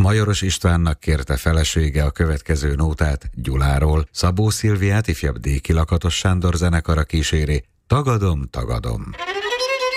Majoros Istvánnak kérte felesége a következő nótát Gyuláról, Szabó Szilviát ifjabb Déki Lakatos Sándor zenekara kíséri, Tagadom, tagadom.